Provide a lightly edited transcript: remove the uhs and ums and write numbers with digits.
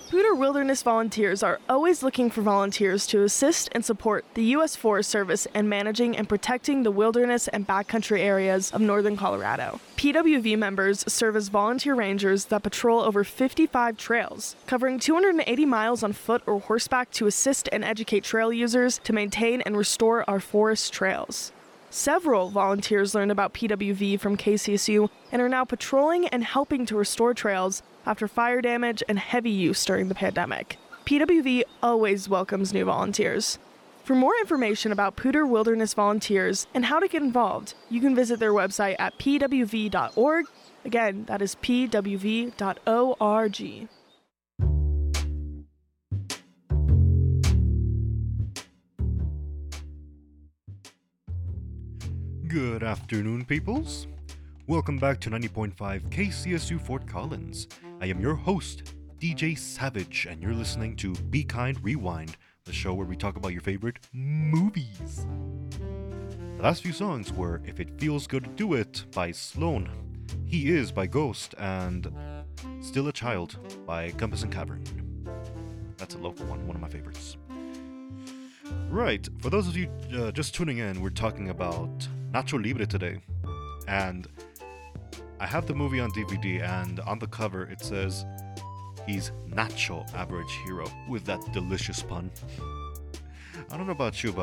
Poudre Wilderness Volunteers are always looking for volunteers to assist and support the U.S. Forest Service in managing and protecting the wilderness and backcountry areas of northern Colorado. PWV members serve as volunteer rangers that patrol over 55 trails, covering 280 miles on foot or horseback to assist and educate trail users to maintain and restore our forest trails. Several volunteers learned about PWV from KCSU and are now patrolling and helping to restore trails after fire damage and heavy use during the pandemic. PWV always welcomes new volunteers. For more information about Poudre Wilderness Volunteers and how to get involved, you can visit their website at pwv.org. Again, that is pwv.org. Good afternoon, peoples. Welcome back to 90.5 KCSU Fort Collins. I am your host, DJ Savage, and you're listening to Be Kind Rewind, the show where we talk about your favorite movies. The last few songs were If It Feels Good to Do It by Sloan, He Is by Ghost, and Still a Child by Compass and Cavern. That's a local one of my favorites. Right, for those of you just tuning in, we're talking about Nacho Libre today, and I have the movie on DVD, and on the cover it says he's Nacho Average Hero with that delicious pun. I don't know about you, but